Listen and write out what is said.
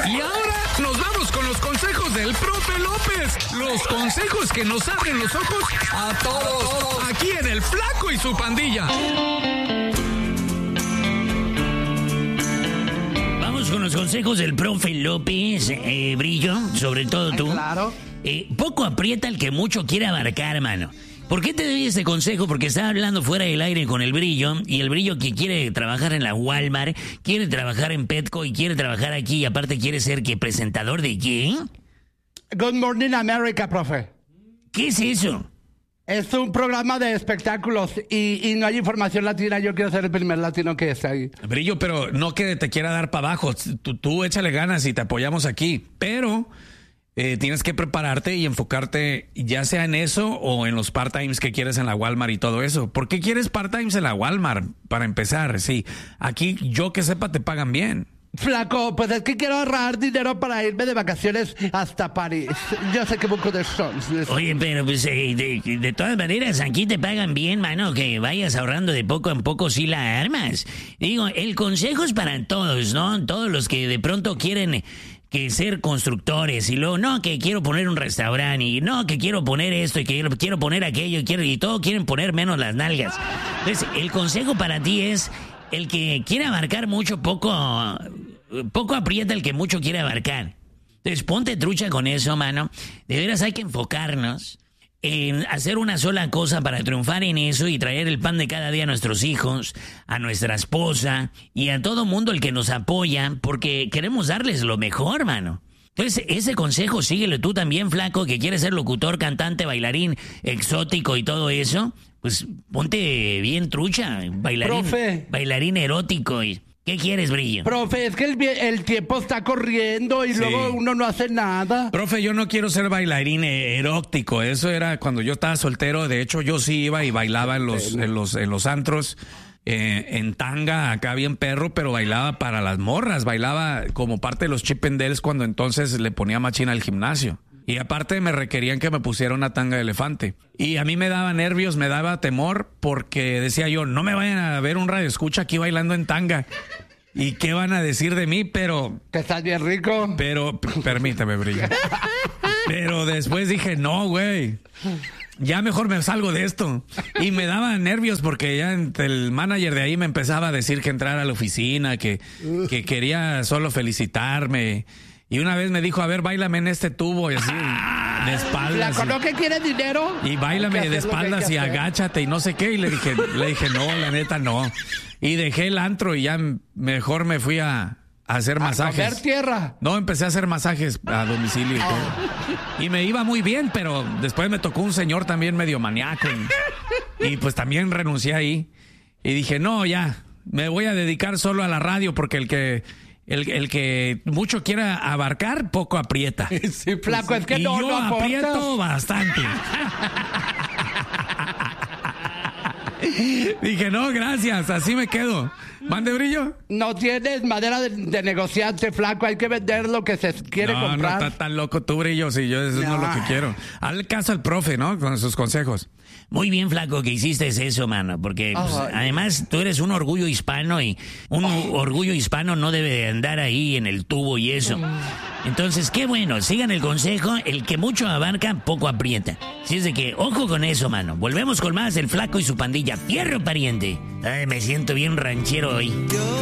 Y ahora nos vamos con los consejos del profe López. Los consejos que nos abren los ojos a todos. Aquí en El Flaco y su Pandilla. Vamos con los consejos del profe López, Brillo, sobre todo tú. Claro. Poco aprieta el que mucho quiere abarcar, mano. ¿Por qué te doy este consejo? Porque estaba hablando fuera del aire con el Brillo, y el Brillo que quiere trabajar en la Walmart, quiere trabajar en Petco y quiere trabajar aquí, y aparte quiere ser que presentador de qué? Good Morning America, profe. ¿Qué es eso? Es un programa de espectáculos y no hay información latina. Yo quiero ser el primer latino que esté ahí. Brillo, pero no que te quiera dar para abajo. Tú échale ganas y te apoyamos aquí. Pero tienes que prepararte y enfocarte ya sea en eso o en los part-times que quieres en la Walmart y todo eso. ¿Por qué quieres part-times en la Walmart? Para empezar, sí. Aquí, yo que sepa, te pagan bien. Flaco, pues es que quiero ahorrar dinero para irme de vacaciones hasta París. Yo sé que mucho de eso. Oye, pero pues de todas maneras aquí te pagan bien, mano, que vayas ahorrando de poco en poco si la armas. Digo, el consejo es para todos, ¿no? Todos los que de pronto quieren que ser constructores y luego, no, que quiero poner un restaurante y no, que quiero poner esto y que quiero poner aquello y todo quieren poner menos las nalgas. Entonces, el consejo para ti es el que quiere abarcar mucho, poco aprieta el que mucho quiere abarcar. Entonces, ponte trucha con eso, mano. De veras hay que enfocarnos en hacer una sola cosa para triunfar en eso y traer el pan de cada día a nuestros hijos, a nuestra esposa y a todo mundo el que nos apoya, porque queremos darles lo mejor, mano. Entonces, ese consejo síguelo tú también, flaco, que quieres ser locutor, cantante, bailarín, exótico y todo eso. Pues ponte bien trucha, bailarín erótico. ¿Qué quieres, Brillo? Profe, es que el tiempo está corriendo y Sí. luego uno no hace nada. Profe, yo no quiero ser bailarín erótico. Eso era cuando yo estaba soltero. De hecho, yo sí iba y bailaba en los antros. En tanga, acá bien perro, pero bailaba para las morras. Bailaba como parte de los Chip 'n Dales cuando entonces le ponía machina al gimnasio. Y aparte me requerían que me pusiera una tanga de elefante. Y a mí me daba nervios, me daba temor, porque decía yo, no me vayan a ver un radioescucha aquí bailando en tanga. ¿Y qué van a decir de mí? Pero... Que estás bien rico. Pero, permíteme, Brillo. Pero después dije, no, güey. Ya mejor me salgo de esto. Y me daba nervios porque ya el manager de ahí me empezaba a decir que entrara a la oficina, que quería solo felicitarme. Y una vez me dijo, a ver, báilame en este tubo y así, de espaldas. ¿Flaco, no que quiere dinero? Y báilame de espaldas y agáchate y no sé qué. Y le dije, no, la neta no. Y dejé el antro y ya mejor me fui a hacer masajes. ¿A comer tierra? No, empecé a hacer masajes a domicilio y todo. Y me iba muy bien, pero después me tocó un señor también medio maníaco. Y pues también renuncié ahí. Y dije, no, ya, me voy a dedicar solo a la radio porque el que mucho quiera abarcar, poco aprieta. Sí, flaco, es que y no yo aprieto bastante. Dije, no, gracias, así me quedo. ¿Mande, Brillo? No tienes madera de negociante, flaco. Hay que vender lo que se quiere comprar. No, está tan loco tú, Brillo. Si yo eso no es lo que quiero. Hazle caso al profe, ¿no? Con sus consejos. Muy bien, flaco, que hiciste eso, mano, porque pues, además tú eres un orgullo hispano y un orgullo hispano no debe de andar ahí en el tubo y eso. Entonces, qué bueno, sigan el consejo, el que mucho abarca, poco aprieta. Si es de que, ojo con eso, mano. Volvemos con más del Flaco y su Pandilla. ¡Fierro, pariente! Ay, me siento bien ranchero hoy.